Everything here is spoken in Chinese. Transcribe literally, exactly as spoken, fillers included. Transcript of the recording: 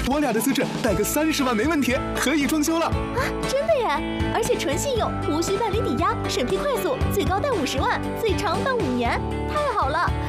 我俩的资质贷个三十万没问题，可以装修了。 啊，真的耶！而且纯信用，无需办理抵押，审批快速，最高贷五十万，最长办五年，太好了！